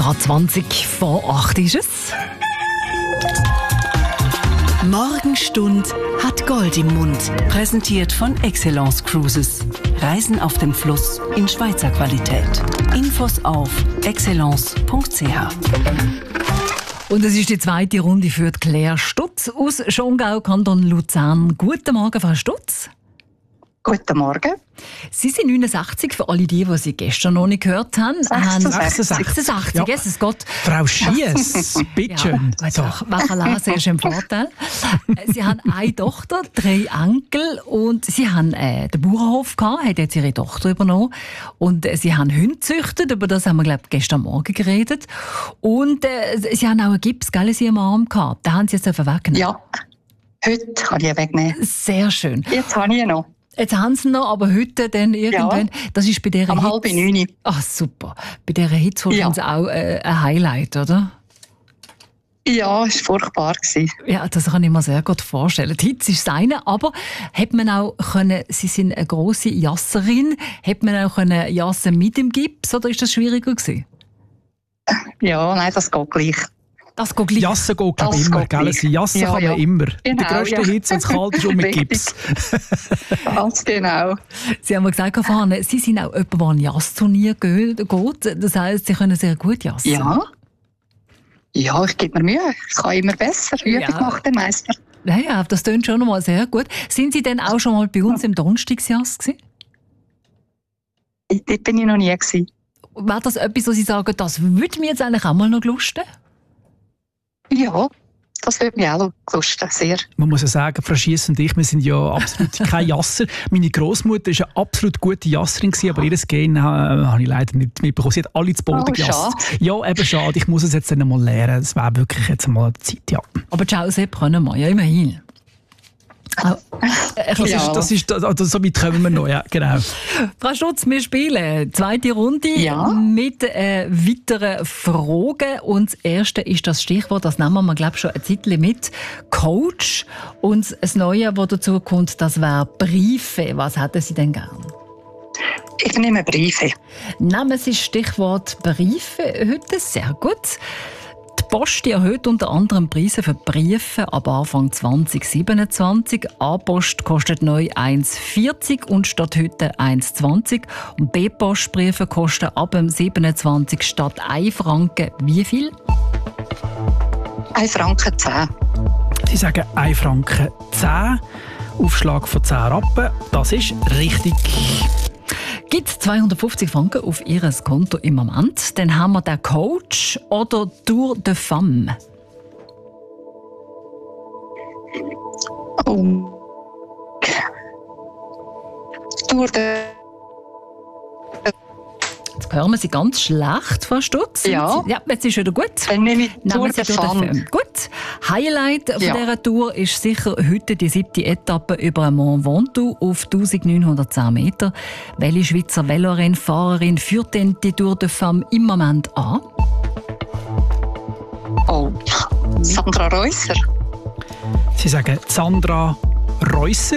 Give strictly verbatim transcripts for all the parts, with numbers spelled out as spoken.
Gerade zwanzig vor acht ist es. Morgenstund hat Gold im Mund. Präsentiert von Excellence Cruises. Reisen auf dem Fluss in Schweizer Qualität. Infos auf excellence punkt c h. Und es ist die zweite Runde für Claire Stutz aus Schongau, Kanton Luzern. Guten Morgen, Frau Stutz. Guten Morgen. Sie sind neunundsechzig, für alle die, die Sie gestern noch nicht gehört haben. sechsundsechzig. sechsundsechzig, Ja. Jesus Gott. Frau Schiess, bitteschön. Ja, so. Lesen ist im Vorteil. Sie haben eine Tochter, drei Enkel und Sie haben äh, den Bauernhof gehabt, hat jetzt Ihre Tochter übernommen. Und äh, Sie haben Hunde gezüchtet, über das haben wir, glaube ich, gestern Morgen geredet. Und äh, Sie haben auch einen Gips, gell, in Ihrem Arm gehabt. Den haben Sie jetzt weggenommen. Ja, heute kann ich ihn wegnehmen. Sehr schön. Jetzt habe ich ihn noch. Jetzt haben sie noch, aber heute dann irgendwann, Ja. das ist bei dieser Am Hitze. halb neun. Ach, super. Bei dieser Hitze Ja. haben sie auch äh, ein Highlight, oder? Ja, es war furchtbar. Ja, das kann ich mir sehr gut vorstellen. Die Hitze ist das eine, aber hat man auch können, Sie sind eine grosse Jasserin, hat man auch können jassen mit dem Gips, oder ist das schwieriger gewesen? Ja, nein, das geht gleich. Das geht gleich. Jassen geht, glaube ich, Das immer. geht Gell? gleich. Sie Jassen Ja, kann ja. man immer. In Genau, der grössten ja. Hitze, wenn es kalt ist, und mit Richtig. Gips. Ganz genau. Sie haben mir gesagt, Frau Fahne, Sie sind auch jemand, der an Jassturnier geht. Das heisst, Sie können sehr gut jassen. Ja. Ja, ich gebe mir Mühe. Ich kann immer besser. Übung Ja. macht den Meister. Ja, ja, das klingt schon mal sehr gut. Sind Sie denn auch schon mal bei uns im Donnerstagsjass gewesen? Dort bin ich noch nie gewesen. Wäre das etwas, wo Sie sagen, das würde mir jetzt eigentlich auch mal noch lusten? Ja, das würde mich auch lusten, sehr. Man muss ja sagen, Frau Schiess und ich, wir sind ja absolut keine Jasser. Meine Großmutter war eine absolut gute Jasserin, aber ihr Gen äh, habe ich leider nicht mitbekommen. Sie hat alle zu Boden Oh, gejasst. Ja, eben schade. Ich muss es jetzt dann mal lernen. Es wäre wirklich jetzt mal Zeit, ja. Aber Giuseppe können wir, ja, immerhin. Auch, äh, Das, Ja. ist, das ist, also so weit kommen wir noch, ja, genau. Frau Stutz, wir spielen zweite Runde Ja. mit äh, weiteren Fragen. Und das erste ist das Stichwort, das nehmen wir, glaube ich, schon ein Zeitchen mit. Coach. Und das Neue, das dazu kommt, das wäre Briefe. Was hätten Sie denn gern? Ich nehme Briefe. Nehmen Sie das Stichwort Briefe heute, sehr gut. Die Post die erhöht unter anderem Preise für Briefe ab Anfang zwanzig siebenundzwanzig. A-Post kostet neu eins vierzig und statt heute eins zwanzig. Und B-Postbriefe kosten ab dem siebenundzwanzig statt ein Franken wie viel? ein Franken zehn. Sie sagen ein Franken zehn, Aufschlag von zehn Rappen. Das ist richtig. Gibt zweihundertfünfzig Franken auf Ihr Konto im Moment? Dann haben wir den Coach oder Tour de Femme. Um. Durch den. Jetzt hören wir Sie ganz schlecht, Frau Stutz. Ja. Ja, jetzt ist wieder gut. Dann nehme ich Nehmen durch Sie den Tour de Femme. Femme. Gut. Highlight von Ja. dieser Tour ist sicher heute die siebte Etappe über den Mont Ventoux auf neunzehnhundertzehn Meter. Welche Schweizer Velorennfahrerin führt denn die Tour de Femme im Moment an? Oh, Sandra Reusser. Sie sagen Sandra Reusser.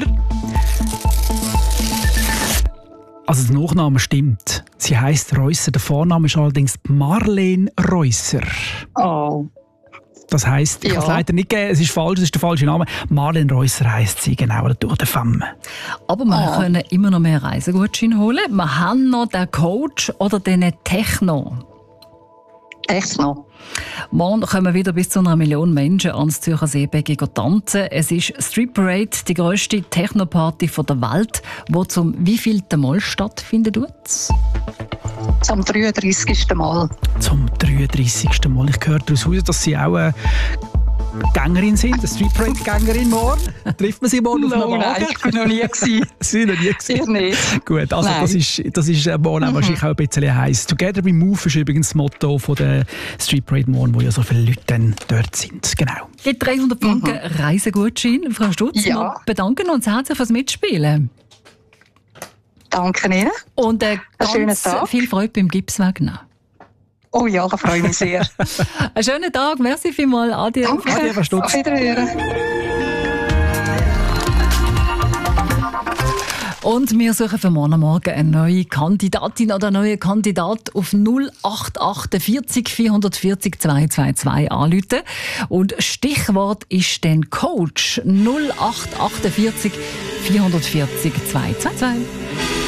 Also der Nachname stimmt. Sie heisst Reusser. Der Vorname ist allerdings Marlene Reusser. Oh, Das heisst, ich Ja. kann es leider nicht geben, es ist falsch, es ist der falsche Name. Marlene Reusser heisst sie, genau, der Tour de Femme. Aber wir Ah. können immer noch mehr Reisegutscheine holen. Wir haben noch den Coach oder den Techno. Techno. Morgen kommen wieder bis zu einer Million Menschen ans Zürcher Seebecken tanzen. Es ist Street Parade, die grösste Techno-Party der Welt, die zum wievielten Mal stattfinden tut? Zum dreiunddreißigsten Mal. Zum dreiunddreißigsten Mal. Ich höre daraus heraus, dass Sie auch eine Gängerin sind, eine Street Parade-Gängerin morgen. Trifft man Sie morgen auf einem No, nein, Wagen? ich bin noch nie gewesen. Sie sind noch nie gewesen. Ich nicht. Gut, also Nein. das ist, das ist äh, morgen mhm. wahrscheinlich auch ein bisschen heiß. Together we move ist übrigens das Motto von der Street Parade morgen, wo ja so viele Leute dann dort sind. Genau. Die dreihundert Franken Reisegutschein. Frau Stutz, Ja. wir bedanken uns herzlich fürs Mitspielen. Danke Ihnen. Und äh, Einen schönen ganz Tag. viel Freude beim Gipswegnehmen. Oh ja, da freue ich mich sehr. Einen schönen Tag, merci vielmals. Adieu. Danke. Adi, Frau Stutz. Auf Wiederhören. Und wir suchen für morgen Morgen eine neue Kandidatin oder einen neuen Kandidat auf null acht achtundvierzig vierhundertvierzig zweihundertzweiundzwanzig anrufen. Und Stichwort ist dann Coach null acht achtundvierzig vierhundertvierzig zweihundertzweiundzwanzig.